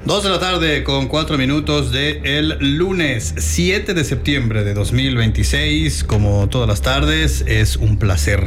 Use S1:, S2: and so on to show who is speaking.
S1: 2 de la tarde con 4 minutos de el lunes 7 de septiembre de 2026. Como todas las tardes, es un placer